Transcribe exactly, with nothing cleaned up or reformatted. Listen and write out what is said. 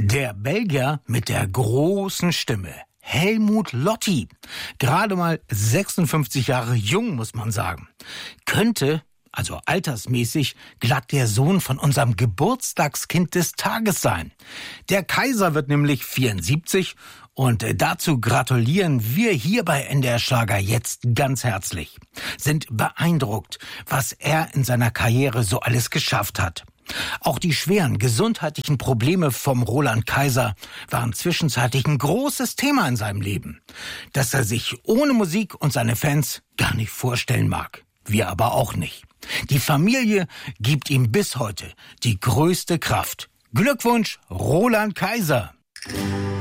Der Belgier mit der großen Stimme, Helmut Lotti, gerade mal sechsundfünfzig Jahre jung, muss man sagen, könnte, also altersmäßig, glatt der Sohn von unserem Geburtstagskind des Tages sein. Der Kaiser wird nämlich vierundsiebzig und dazu gratulieren wir hier bei N D R Schlager jetzt ganz herzlich. Sind beeindruckt, was er in seiner Karriere so alles geschafft hat. Auch die schweren gesundheitlichen Probleme vom Roland Kaiser waren zwischenzeitlich ein großes Thema in seinem Leben, das er sich ohne Musik und seine Fans gar nicht vorstellen mag. Wir aber auch nicht. Die Familie gibt ihm bis heute die größte Kraft. Glückwunsch, Roland Kaiser!